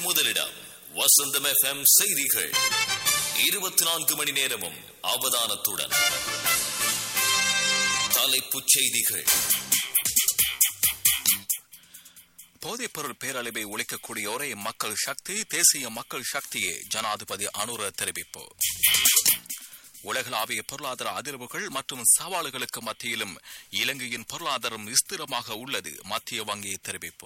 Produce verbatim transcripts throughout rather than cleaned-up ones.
முதலிடம் வசந்தம் எஃப்எம் செய்திகள் இருபத்தி நான்கு மணி நேரமும் அவதானத்துடன். தலைப்புச் செய்திகள். போதைப்பொருள் பேரழிவை ஒழிக்கக்கூடிய ஒரே மக்கள் சக்தி தேசிய மக்கள் சக்தியே ஜனாதிபதி அனுர தெரிவிப்பு. உலகளாவிய பொருளாதார அதிர்வுகள் மற்றும் சவால்களுக்கு மத்தியிலும் இலங்கையின் பொருளாதாரம் ஸ்திரமாக உள்ளது மத்திய வங்கி தெரிவிப்பு.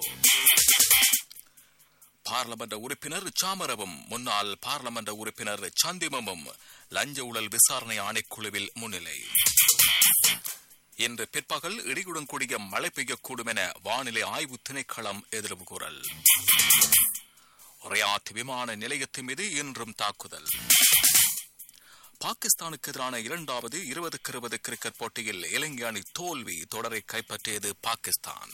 பார்லமெண்ட் உறுப்பினர் சாமரவும் முன்னாள் பார்லமெண்ட் உறுப்பினர் சந்திமமும் லஞ்ச ஊழல் விசாரணை ஆணைக்குழுவில் முன்னிலை. இன்று பிற்பகல் இடியுடன் கூடிய மழை பெய்யக்கூடும் என வானிலை ஆய்வு திணைக்களம் எதிர்வு கூறல். ரியாத் விமான நிலையத்தின் மீது இன்றும் தாக்குதல். பாகிஸ்தானுக்கு எதிரான இரண்டாவது இருபதுக்கு இருபது கிரிக்கெட் போட்டியில் இலங்கை அணி தோல்வி. தொடரை கைப்பற்றியது பாகிஸ்தான்.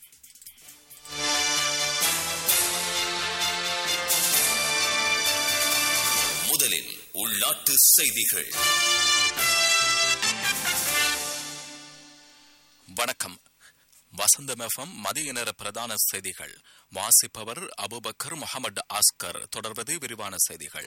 முதலில் உள்நாட்டு செய்திகள். வணக்கம். வசந்தம் எஃப்எம் மதிய நேர பிரதான செய்திகள் வாசிப்பவர் அபுபக்கர் முகமது அஸ்கர். தொடர்வது விரிவான செய்திகள்.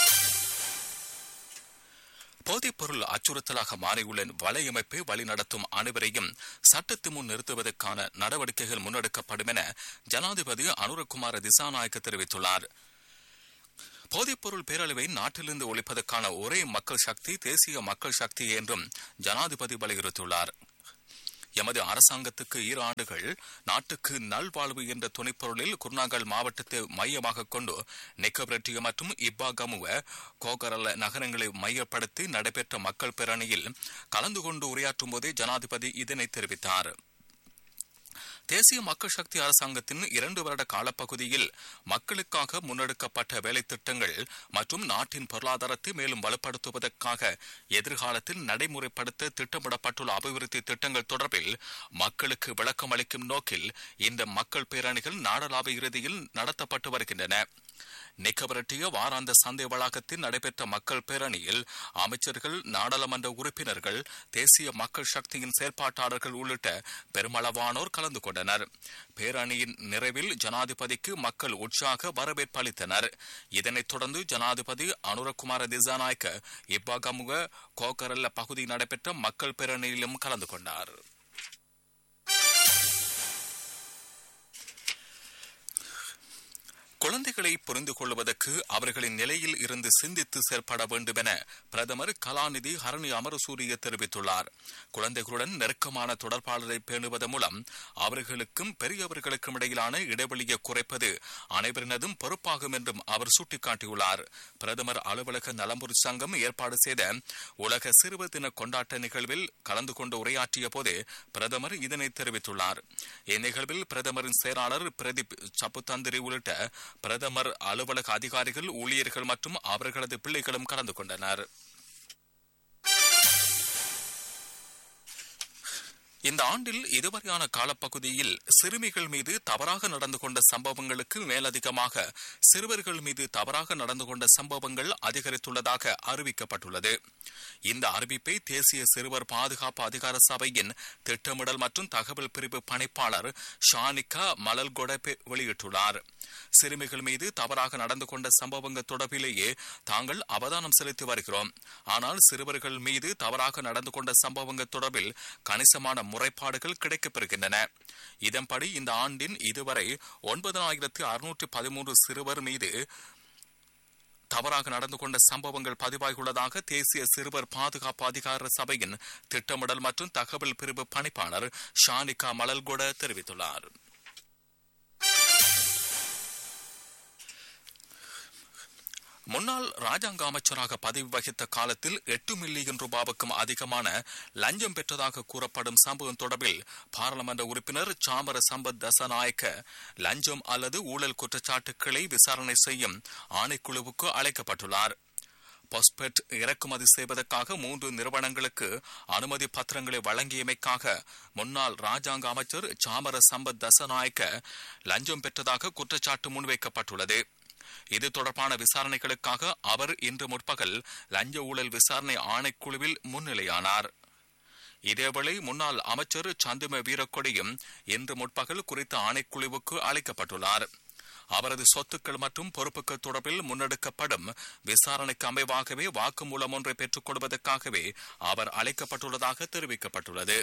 போதைப்பொருள் அச்சுறுத்தலாக மாறியுள்ள வலையமைப்பை வழிநடத்தும் அனைவரையும் சட்டத்து முன் நிறுத்துவதற்கான நடவடிக்கைகள் முன்னெடுக்கப்படும் என ஜனாதிபதி அனுரகுமார திசாநாயக்க தெரிவித்துள்ளார். போதைப்பொருள் பேரழிவை நாட்டிலிருந்து ஒழிப்பதற்கான ஒரே மக்கள் சக்தி தேசிய மக்கள் சக்தி என்றும் ஜனாதிபதி வலியுறுத்தியுள்ளார். எமது அரசாங்கத்துக்கு இரு ஆண்டுகள் நாட்டுக்கு நல்வாழ்வு என்ற துணைப்பொருளில் குர்நாகல் மாவட்டத்தை மையமாக கொண்டு நெக்கபிரட்டிய மற்றும் இப்பாகமுவ கோகரல நகரங்களை மையப்படுத்தி நடைபெற்ற மக்கள் பேரணியில் கலந்து கொண்டு உரையாற்றும் போதே ஜனாதிபதி இதனை தெரிவித்தார். தேசிய மக்கள் சக்தி அரசாங்கத்தின் இரண்டு வருட காலப்பகுதியில் மக்களுக்காக முன்னெடுக்கப்பட்ட வேலை திட்டங்கள் மற்றும் நாட்டின் பொருளாதாரத்தை மேலும் வலுப்படுத்துவதற்காக எதிர்காலத்தில் நடைமுறைப்படுத்த திட்டமிடப்பட்டுள்ள அபிவிருத்தி திட்டங்கள் தொடர்பில் மக்களுக்கு விளக்கம் அளிக்கும் நோக்கில் இந்த மக்கள் பேரணிகள் நாடளாவிய இறுதியில் நடத்தப்பட்டு வருகின்றன. நெக்கபரட்டிய வாராந்த சந்தை வளாகத்தில் நடைபெற்ற மக்கள் பேரணியில் அமைச்சர்கள், நாடாளுமன்ற உறுப்பினர்கள், தேசிய மக்கள் சக்தியின் செயற்பாட்டாளர்கள் உள்ளிட்ட பெருமளவானோர் கலந்து கொண்டனர். பேரணியின் நிறைவில் ஜனாதிபதிக்கு மக்கள் உற்சாக வரவேற்பு அளித்தனர். இதனைத் தொடர்ந்து ஜனாதிபதி அனுரகுமார திசாநாயக்க இப்பாகமுக கோகரல்ல பகுதியில் நடைபெற்ற மக்கள் பேரணியிலும் கலந்து கொண்டார். குழந்தைகளை புரிந்து கொள்வதற்கு அவர்களின் நிலையில் இருந்து சிந்தித்து செயற்பட வேண்டும் என பிரதமர் கலாநிதி ஹரணி அமரசூரிய தெரிவித்துள்ளார். குழந்தைகளுடன் நெருக்கமான தொடர்பாளரை பேணுவதன் மூலம் அவர்களுக்கும் பெரியவர்களுக்கும் இடையிலான இடைவெளியை குறைப்பது அனைவரினதும் பொறுப்பாகும் என்றும் அவர் சுட்டிக்காட்டியுள்ளார். பிரதமர் அலுவலக நலம்புரி சங்கம் ஏற்பாடு செய்த உலக சிறுவர் தின கொண்டாட்ட நிகழ்வில் கலந்து கொண்டு உரையாற்றிய போதே பிரதமர் இதனை தெரிவித்துள்ளார். இந்நிகழ்வில் பிரதமரின் செயலாளர் பிரதீப் சப்புத்தந்திரி உள்ளிட்ட பிரதமர் அலுவலக அதிகாரிகள், ஊழியர்கள் மற்றும் அவர்களது பிள்ளைகளும் கலந்து கொண்டனர். இந்த ஆண்டில் இதுவரையான காலப்பகுதியில் சிறுமிகள் மீது தவறாக நடந்து கொண்ட சம்பவங்களுக்கு மேலதிகமாக சிறுவர்கள் மீது தவறாக நடந்து கொண்ட சம்பவங்கள் அதிகரித்துள்ளதாக அறிவிக்கப்பட்டுள்ளது. இந்த அறிவிப்பை தேசிய சிறுவர் பாதுகாப்பு அதிகார சபையின் திட்டமிடல் மற்றும் தகவல் பிரிவு பணிப்பாளர் ஷானிகா மலல்கொட வெளியிட்டுள்ளார். சிறுமிகள் மீது தவறாக நடந்து கொண்ட சம்பவங்கள் தொடர்பிலேயே தாங்கள் அவதானம் செலுத்தி வருகிறோம். ஆனால் சிறுவர்கள் மீது தவறாக நடந்து கொண்ட சம்பவங்கள் தொடர்பில் கணிசமான முறைப்பாடுகள் கிடைக்கப்பெறுகின்றன. இதன்படி இந்த ஆண்டின் இதுவரை ஒன்பதாயிரத்தி அறுநூற்றி பதிமூன்று சிறுவர் மீது தவறாக நடந்து கொண்ட சம்பவங்கள் பதிவாகியுள்ளதாக தேசிய சிறுவர் பாதுகாப்பு அதிகார சபையின் திட்டமிடல் மற்றும் தகவல் பிரிவு பணிப்பாளர் ஷானிகா மலல்கொட தெரிவித்துள்ளார். முன்னாள் ராஜாங்க அமைச்சராக பதவி வகித்த காலத்தில் எட்டு மில்லியன் ரூபாவுக்கும் அதிகமான லஞ்சம் பெற்றதாக கூறப்படும் சம்பவம் தொடர்பில் பாராளுமன்ற உறுப்பினர் சாமர சம்பத் தசநாயக்க லஞ்சம் அல்லது ஊழல் குற்றச்சாட்டுக்களை விசாரணை செய்யும் ஆணைக்குழுவுக்கு அழைக்கப்பட்டுள்ளார். பாஸ்பேட் இறக்குமதி செய்வதற்காக மூன்று நிறுவனங்களுக்கு அனுமதி பத்திரங்களை வழங்கியமைக்காக முன்னாள் ராஜாங்க அமைச்சர் சாமர சம்பத் தசநாயக்க லஞ்சம் பெற்றதாக குற்றச்சாட்டு முன்வைக்கப்பட்டுள்ளது. இது தொடர்பான விசாரணைகளுக்காக அவர் இன்று முற்பகல் லஞ்ச ஊழல் விசாரணை ஆணைக்குழுவில் முன்னிலையானார். இதேவேளை முன்னாள் அமைச்சர் சந்திம வீரக்கொடியும் இன்று முற்பகல் குறித்த ஆணைக்குழுவுக்கு அழைக்கப்பட்டுள்ளார். அவரது சொத்துக்கள் மற்றும் பொறுப்புகள் தொடர்பில் முன்னெடுக்கப்படும் விசாரணைக்கு அமைவாகவே வாக்குமூலம் ஒன்றை பெற்றுக் கொள்வதற்காகவே அவர் அழைக்கப்பட்டுள்ளதாக தெரிவிக்கப்பட்டுள்ளது.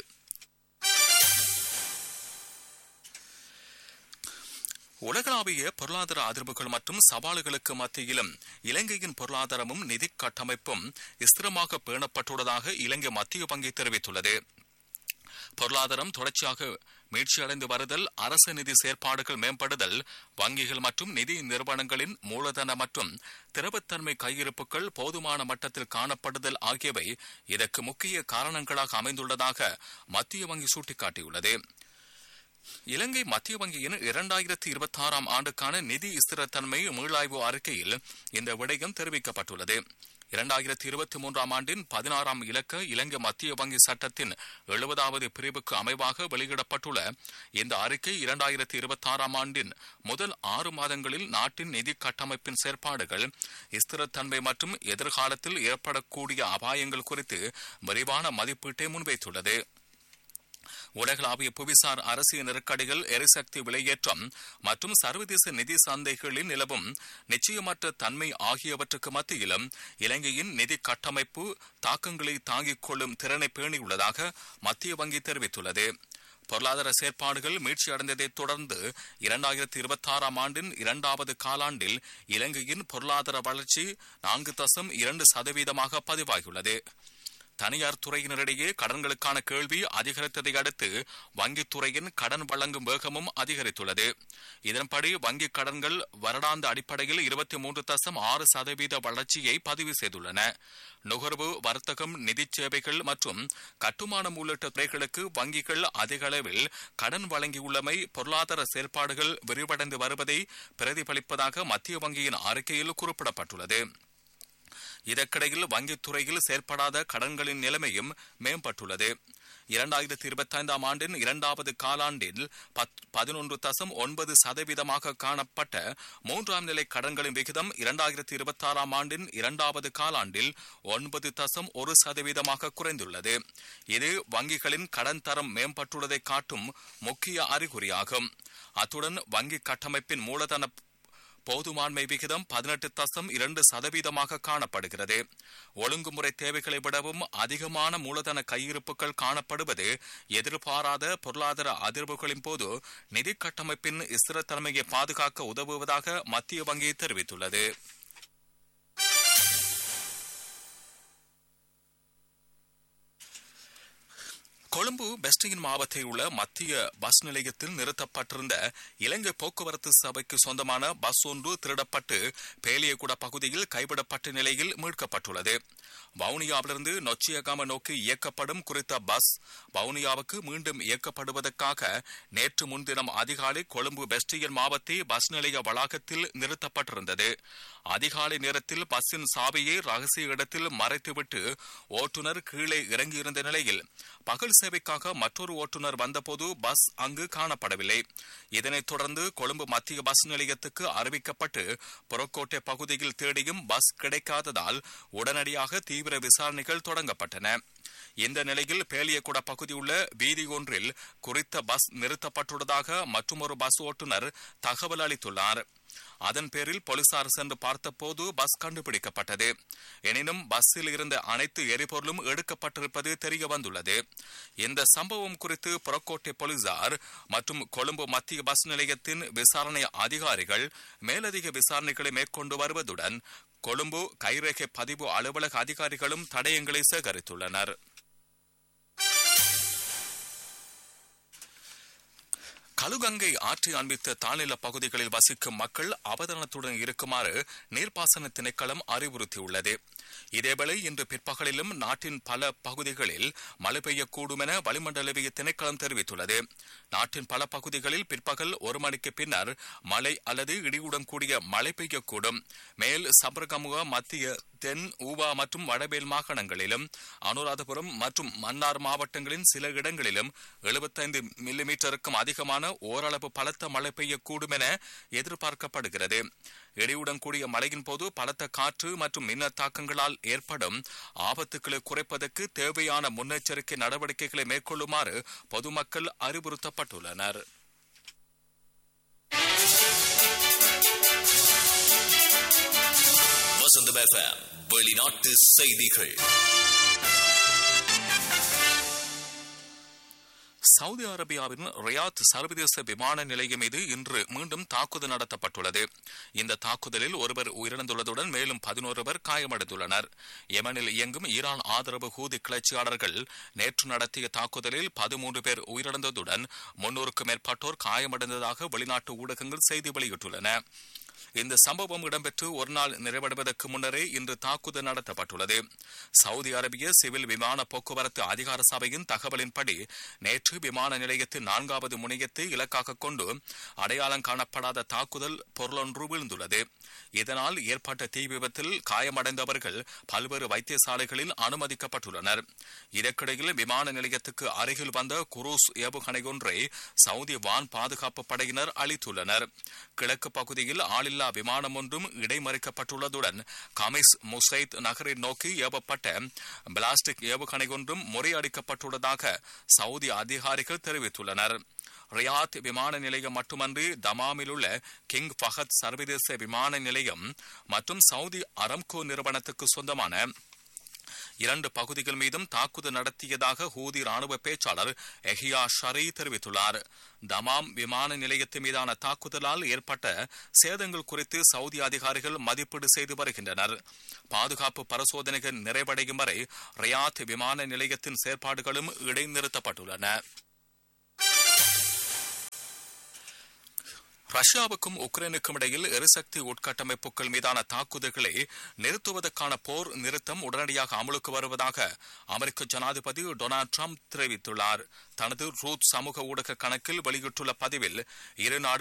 உலகளாவிய பொருளாதார அதிர்வுகள் மற்றும் சவால்களுக்கு மத்தியிலும் இலங்கையின் பொருளாதாரமும் நிதி கட்டமைப்பும் ஸ்திரமாக பேணப்பட்டுள்ளதாக இலங்கை மத்திய வங்கி தெரிவித்துள்ளது. பொருளாதாரம் தொடர்ச்சியாக மீட்சியடைந்து வருதல், அரசு நிதி செயற்பாடுகள் மேம்படுதல், வங்கிகள் மற்றும் நிதி நிறுவனங்களின் மூலதன மற்றும் திரவத்தன்மை கையிருப்புகள் போதுமான மட்டத்தில் காணப்படுதல் ஆகியவை இதற்கு முக்கிய காரணங்களாக அமைந்துள்ளதாக மத்திய வங்கி சுட்டிக்காட்டியுள்ளது. இலங்கை மத்திய வங்கியின் இரண்டாயிரத்தி இருபத்தி ஆறாம் ஆண்டுக்கான நிதி ஸ்திரத்தன்மை மீளாய்வு அறிக்கையில் இந்த விடயம் தெரிவிக்கப்பட்டுள்ளது. இரண்டாயிரத்தி இருபத்தி மூன்றாம் ஆண்டின் பதினாறாம் இலக்க இலங்கை மத்திய வங்கி சட்டத்தின் எழுபதாவது பிரிவுக்கு அமைவாக வெளியிடப்பட்டுள்ள இந்த அறிக்கை இரண்டாயிரத்தி இருபத்தி ஆறாம் ஆண்டின் முதல் ஆறு மாதங்களில் நாட்டின் நிதி கட்டமைப்பின் செயற்பாடுகள், ஸ்திரத்தன்மை மற்றும் எதிர்காலத்தில் ஏற்படக்கூடிய அபாயங்கள் குறித்து விரிவான மதிப்பீட்டை முன்வைத்துள்ளது. உலகளாவிய புவிசார் அரசியல் நெருக்கடிகள், எரிசக்தி விலையேற்றம் மற்றும் சர்வதேச நிதி சந்தைகளில் நிலவும் நிச்சயமற்ற தன்மை ஆகியவற்றுக்கு மத்தியிலும் இலங்கையின் நிதி கட்டமைப்பு தாக்கங்களை தாங்கிக் கொள்ளும் திறனை பேணியுள்ளதாக மத்திய வங்கி தெரிவித்துள்ளது. பொருளாதார செயற்பாடுகள் மீட்சியடைந்ததை தொடர்ந்து இரண்டாயிரத்தி இருபத்தி ஆறாம் ஆண்டின் இரண்டாவது காலாண்டில் இலங்கையின் பொருளாதார வளர்ச்சி நான்கு தசம் இரண்டு சதவீதமாக பதிவாகியுள்ளது. தனியார் துறையினரிடையே கடன்களுக்கான கேள்வி அதிகரித்ததை அடுத்து வங்கித் துறையின் கடன் வழங்கும் வேகமும் அதிகரித்துள்ளது. இதன்படி வங்கிக் கடன்கள் வருடாந்த அடிப்படையில் இருபத்தி மூன்று தசம் ஆறு சதவீத வளர்ச்சியை பதிவு செய்துள்ளன. நுகர்வு, வர்த்தகம், நிதி சேவைகள் மற்றும் கட்டுமானம் உள்ளிட்ட துறைகளுக்கு வங்கிகள் அதிக அளவில் கடன் வழங்கியுள்ளமை பொருளாதார செயற்பாடுகள் விரிவடைந்து வருவதை பிரதிபலிப்பதாக மத்திய வங்கியின் அறிக்கையில் குறிப்பிடப்பட்டுள்ளது. இதற்கிடையில் வங்கித் துறையில் செயற்படாத கடன்களின் நிலைமையும் மேம்பட்டுள்ளது. இரண்டாயிரத்தி இருபத்தி ஐந்தாம் ஆண்டின் இரண்டாவது காலாண்டில் பதினொன்று தசம் ஒன்பது சதவீதமாக காணப்பட்ட மூன்றாம் நிலை கடன்களின் விகிதம் இரண்டாயிரத்தி இருபத்தி ஆறாம் ஆண்டின் இரண்டாவது காலாண்டில் ஒன்பது தசம் ஒரு சதவீதமாக குறைந்துள்ளது. இது வங்கிகளின் கடன் தரம் மேம்பட்டுள்ளதை காட்டும் முக்கிய அறிகுறியாகும். அத்துடன் வங்கி கட்டமைப்பின் மூலதன போதுமான்மை விகிதம் பதினெட்டு தசம் இரண்டு சதவீதமாக காணப்படுகிறது. ஒழுங்குமுறை தேவைகளை விடவும் அதிகமான மூலதன கையிருப்புகள் காணப்படுவது எதிர்பாராத பொருளாதார அதிர்வுகளின் போது நிதி கட்டமைப்பின் ஸ்திரத்தன்மையை பாதுகாக்க உதவுவதாக மத்திய வங்கி தெரிவித்துள்ளது. கொழும்பு பெஸ்டியின் மாவட்டத்தில் உள்ள மத்திய பஸ் நிலையத்தில் நிறுத்தப்பட்டிருந்த இலங்கை போக்குவரத்து சபைக்கு சொந்தமான பஸ் ஒன்று திருடப்பட்டு பேலியகுடா பகுதியில் கைவிடப்பட்ட நிலையில் மீட்கப்பட்டுள்ளது. வவுனியாவிலிருந்து நொச்சியகாம நோக்கி இயக்கப்படும் குறித்த பஸ் வவுனியாவுக்கு மீண்டும் இயக்கப்படுவதற்காக நேற்று முன்தினம் அதிகாலை கொழும்பு பெஸ்டியன் மாவட்ட பஸ் நிலைய வளாகத்தில் நிறுத்தப்பட்டிருந்தது. அதிகாலை நேரத்தில் பஸ்ஸின் சாவியை ரகசிய இடத்தில் மறைத்துவிட்டு ஓட்டுநர் கீழே இறங்கியிருந்த நிலையில் பகல் சேவைக்காக மற்றொரு ஓட்டுநர் வந்தபோது பஸ் அங்கு காணப்படவில்லை. இதனைத் தொடர்ந்து கொழும்பு மத்திய பஸ் நிலையத்துக்கு அறிவிக்கப்பட்டு புறக்கோட்டை பகுதியில் தேடியும் பஸ் கிடைக்காததால் உடனடியாக தீவிர விசாரணைகள் தொடங்கப்பட்டன. இந்த நிலையில் பேலியகுடா பகுதியுள்ள வீதி ஒன்றில் குறித்த பஸ் நிறுத்தப்பட்டுள்ளதாக மற்றொரு பஸ் ஓட்டுநர் தகவல் அளித்துள்ளார். அதன் பேரில் போலீசார் சென்று பார்த்தபோது பஸ் கண்டுபிடிக்கப்பட்டது. எனினும் பஸ்ஸில் இருந்த அனைத்து எரிபொருளும் எடுக்கப்பட்டிருப்பது தெரிய வந்துள்ளது. இந்த சம்பவம் குறித்து புறக்கோட்டை போலீசார் மற்றும் கொழும்பு மத்திய பஸ் நிலையத்தின் விசாரணை அதிகாரிகள் மேலதிக விசாரணைகளை மேற்கொண்டு வருவதுடன் கொழும்பு கைரேகை பதிவு அலுவலக அதிகாரிகளும் தடயங்களை சேகரித்துள்ளனர். கழுகங்கை ஆற்றை அண்மித்த தாழ்நில பகுதிகளில் வசிக்கும் மக்கள் அவதானத்துடன் இருக்குமாறு நீர்ப்பாசன திணைக்களம் அறிவுறுத்தியுள்ளது. இதேவேளை இன்று பிற்பகலிலும் நாட்டின் பல பகுதிகளில் மழை பெய்யக்கூடும் என வளிமண்டலவிய திணைக்களம் தெரிவித்துள்ளது. நாட்டின் பல பகுதிகளில் பிற்பகல் ஒரு மணிக்கு பின்னர் மழை அல்லது இடியுடன் கூடிய மழை பெய்யக்கூடும். மேல் சபரகமுக, மத்திய, தென், ஊவா மற்றும் வடமேல் மாகாணங்களிலும் அனுராதபுரம் மற்றும் மன்னார் மாவட்டங்களின் சில இடங்களிலும் எழுபத்தைந்து மில்லி மீட்டருக்கும் அதிகமான ஓரளவு பலத்த மழை பெய்யக்கூடும் என எதிர்பார்க்கப்படுகிறது. இடியுடன் கூடிய மழையின் போது பலத்த காற்று மற்றும் மின்னல் தாக்கங்களால் ஏற்படும் ஆபத்துக்களை குறைப்பதற்கு தேவையான முன்னெச்சரிக்கை நடவடிக்கைகளை மேற்கொள்ளுமாறு பொதுமக்கள் அறிவுறுத்தப்பட்டுள்ளனர். வசந்தம் எஃப்எம் வெளிநாட்டு செய்திகள். சவுதி அரேபியாவின் ரியாத் சர்வதேச விமான நிலையம் மீது இன்று மீண்டும் தாக்குதல் நடத்தப்பட்டுள்ளது. இந்த தாக்குதலில் ஒருவர் உயிரிழந்துள்ளதுடன் மேலும் பதினோரு பேர் காயமடைந்துள்ளனர். யெமனில் இயங்கும் ஈரான் ஆதரவு ஹூதி கிளர்ச்சியாளர்கள் நேற்று நடத்திய தாக்குதலில் பதிமூன்று பேர் உயிரிழந்ததுடன் முன்னூறுக்கும் மேற்பட்டோர் காயமடைந்ததாக வெளிநாட்டு ஊடகங்கள் செய்தி வெளியிட்டுள்ளன. இந்த சம்பவம் இடம்பெற்று ஒரு நாள் நிறைவடைவதற்கு முன்னரே இன்று தாக்குதல் நடத்தப்பட்டுள்ளது. சவுதி அரேபிய சிவில் விமான போக்குவரத்து அதிகார சபையின் தகவலின்படி நேற்று விமான நிலையத்தின் நான்காவது முனையத்தை இலக்காக கொண்டு அடையாளம் காணப்படாத தாக்குதல் பொருளொன்று வீழ்ந்துள்ளது. இதனால் ஏற்பட்ட தீ விபத்தில் காயமடைந்தவர்கள் பல்வேறு வைத்தியசாலைகளில் அனுமதிக்கப்பட்டுள்ளனர். இதற்கிடையில் விமான நிலையத்துக்கு அருகில் வந்த குரூஸ் ஏவுகணை ஒன்றை சவுதி வான் பாதுகாப்பு படையினர் அளித்துள்ளனர். கிழக்கு பகுதியில் ஆளில்லா விமானம் ஒன்றும் இடைமறிக்கப்பட்டுள்ளதுடன் கமிஸ் முசைத் நகரை நோக்கி ஏவப்பட்ட பிளாஸ்டிக் ஏவுகணை ஒன்றும் முறியடிக்கப்பட்டுள்ளதாக சவுதி அதிகாரிகள் தெரிவித்துள்ளனர். ரியாத் விமான நிலையம் மட்டுமன்றி தமாமில் உள்ள கிங் ஃபஹத் சர்வதேச விமான நிலையம் மற்றும் சவுதி அரம்கோ நிறுவனத்துக்கு சொந்தமான இரண்டு பகுதிகள் மீதும் தாக்குதல் நடத்தியதாக ஹூதி ராணுவ பேச்சாளர் எஹியா ஷரி தெரிவித்துள்ளார். தமாம் விமான நிலையத்தின் மீதான தாக்குதலால் ஏற்பட்ட சேதங்கள் குறித்து சவுதி அதிகாரிகள் மதிப்பீடு செய்து வருகின்றனர். பாதுகாப்பு பரிசோதனைகள் நிறைவடையும் வரை ரியாத் விமான நிலையத்தின் செயற்பாடுகளும் இடைநிறுத்தப்பட்டுள்ளன. ரஷ்யாவுக்கும் உக்ரைனுக்கும் இடையில் எரிசக்தி உட்கட்டமைப்புகள் மீதான தாக்குதல்களை நிறுத்துவதற்கான போர் நிறுத்தம் உடனடியாக அமலுக்கு வருவதாக அமெரிக்க ஜனாதிபதி டொனால்டு டிரம்ப் தெரிவித்துள்ளார். தனது ரூத் சமூக ஊடக கணக்கில் வெளியிட்டுள்ள பதிவில் இரு நாடுகளும்